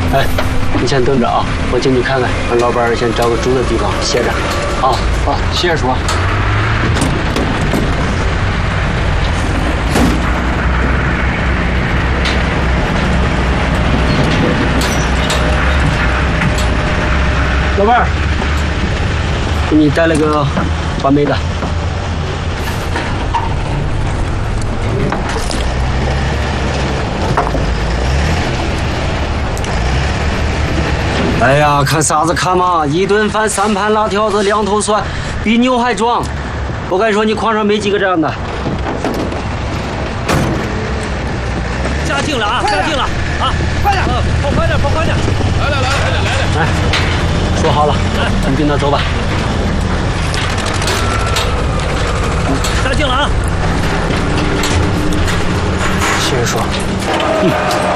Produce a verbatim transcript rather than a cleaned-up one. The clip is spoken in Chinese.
哎，你先等着啊，我进去看看，让老板先找个住的地方歇着。啊，好，谢谢叔。老板儿，给你带了个话梅的。哎呀，看啥子看嘛！一顿饭三盘辣条子，两头蒜，比牛还壮。我敢说你矿上没几个这样的。 加劲了啊！加劲了啊！快点！啊，跑快点，跑快点！来来来来来来！ 来，说好了，你跟他走吧。 加劲了啊！ 谢谢叔。嗯。